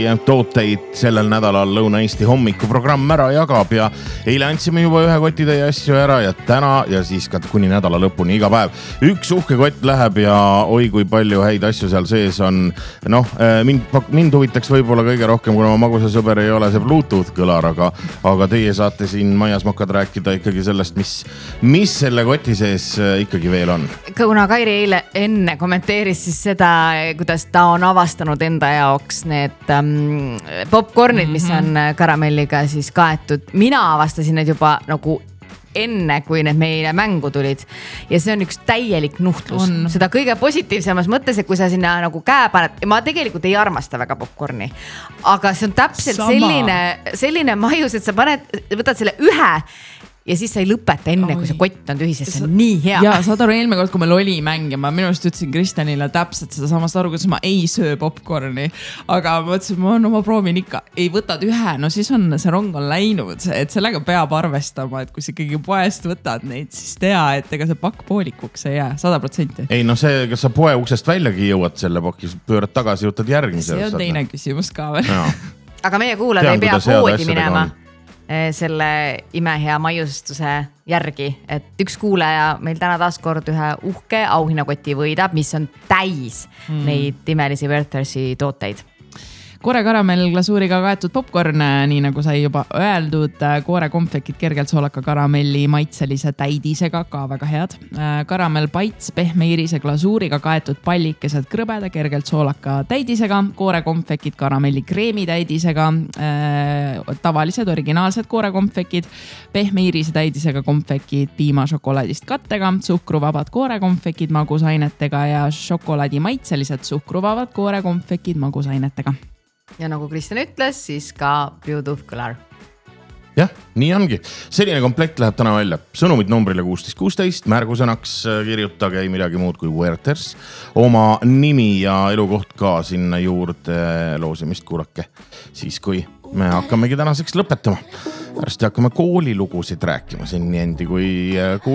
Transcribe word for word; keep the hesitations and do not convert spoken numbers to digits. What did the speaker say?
tooteid sellel nädalal Lõuna-Eesti hommikuprogramm ära jagab ja eile andsime juba ühe kotitäie asju ära ja täna ja siis ka kuni nädala lõpuni iga päev. Üks uhke kott läheb ja oi kui palju häid asju seal sees on. Noh, mind, mind huvitaks võib-olla kõige rohkem, kuna ma magusa sõber ei ole see Bluetooth kõlar, aga, aga teie saate siin majas makad rääkida ikkagi sellest, mis, mis selle koti sees ikkagi veel on. Kuna Kairi eile enne kommenteeris siis seda, kuidas ta on avastanud enda jaoks need ähm, popcornid, mis on karamelliga siis kaetud. Mina avastasin need juba nagu enne, kui need meile mängu tulid. Ja see on üks täielik nuhtlus. On. Seda kõige positiivsemas mõttes, et kui sa sinna nagu käe paned, ma tegelikult ei armasta väga popcorni, aga see on täpselt Sama. selline, selline maius, et sa paned, võtad selle ühe ja siis sa ei lõpeta enne, Oi. kui see kott on tühi, sest see on nii hea. Ja saad aru, eelmine kord, kui meil oli mäng ja ma minu arust ütlesin Kristjanile täpselt seda samast aru, kuidas ma ei söö popcorni, aga ma mõtlesin, ma, no, ma proovin ikka, ei võtad ühe, no siis on see rong on läinud, et sellega peab arvestama, et kui sa ikkagi poest võtad neid, siis tea, et ega see pakk poolikuks ei jää, sada protsenti. Ei, no see, kas sa poe uksest väljagi jõuad selle pakki, pöörad tagasi, võtad järgmise. See on teine küsimus ka veel. Aga meie kuulad ei pea poodi minema selle imehea maiustuse järgi, et üks kuulaja meil täna taas kord ühe uhke auhinnakoti võidab, mis on täis mm. neid imelisi Werthersi tooteid. Koore karamell glasuuriga kaetud popcorn, nii nagu sai juba öeldud, koore konfekid kergelt soolaka karamelli maitselise täidisega, ka väga head. Karamell paits pehme irise glasuuriga kaetud pallikesed krõbeda kergelt soolaka täidisega, koore konfekid karamelli kreemi täidisega, tavalised originaalsed koore konfekid, pehme irise täidisega konfekid piima šokolaadist kattega, suhkruvabad koore konfekid magusainetega ja šokolaadi maitselised suhkruvabad koore konfekid magusainetega. Ja nagu Kristjan ütles, siis ka Bluetooth kõlar. Jah, nii ongi. Selline komplekt läheb täna välja. Sõnumid numbrile kuusteist kuusteist, märgusõnaks kirjutage ei midagi muud kui Werthers. Oma nimi ja elukoht ka sinna juurde loosimist kuulake. Siis kui me hakkamegi tänaseks lõpetama. Pärast hakkame koolilugusid rääkima siin nii endi kui